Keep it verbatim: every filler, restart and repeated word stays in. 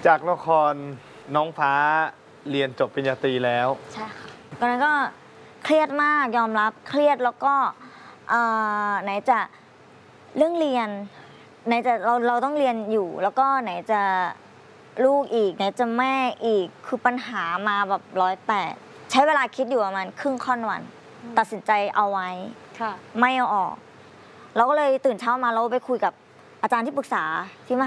จากละครน้องฟ้าเรียนจบปริญญาตรีแล้วใช่ค่ะตอนนั้นก็เครียดมากยอมรับเครียดแล้วก็ไหนจะเรื่องเรียนไหนจะเราเราต้องเรียนอยู่แล้วก็ไหนจะลูกอีกไหนจะแม่อีกคือปัญหามาแบบร้อยแปดใช้เวลาคิดอยู่ประมาณครึ่งค่อนวันตัดสินใจเอาไว้ไม่เอาออกเราก็เลยตื่นเช้ามาเราไปคุยกับอาจารย์ที่ปรึกษาที่ม